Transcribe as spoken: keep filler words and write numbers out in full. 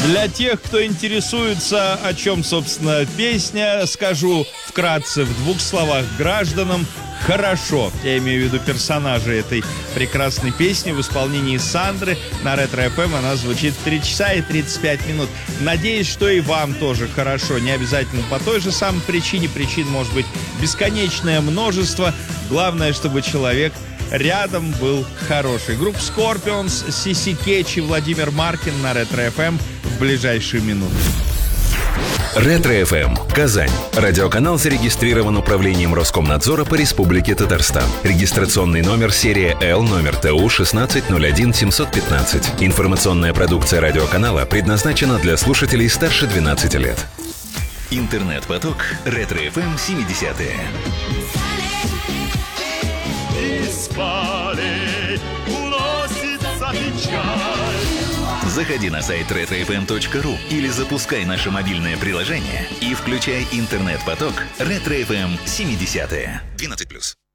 Для тех, кто интересуется, о чем, собственно, песня, скажу вкратце, в двух словах, гражданам хорошо. Я имею в виду персонажей этой прекрасной песни в исполнении Сандры. На Ретро-эф эм она звучит три часа и тридцать пять минут. Надеюсь, что и вам тоже хорошо. Не обязательно по той же самой причине. Причин может быть бесконечное множество. Главное, чтобы человек рядом был хороший. Группа Scorpions, си си Кетч и Владимир Маркин на Ретро-эф эм в ближайшие минуты. Ретро-эф эм. Казань. Радиоканал зарегистрирован управлением Роскомнадзора по Республике Татарстан. Регистрационный номер серия Л, номер Т У шестнадцать ноль один семьсот пятнадцать. Информационная продукция радиоканала предназначена для слушателей старше двенадцати лет. Интернет-поток Ретро-эф эм семидесятые. Из полей уносится печаль. Заходи на сайт ретро эф эм точка ру или запускай наше мобильное приложение и включай интернет-поток Ретро-эф эм семидесятые. двенадцать плюс.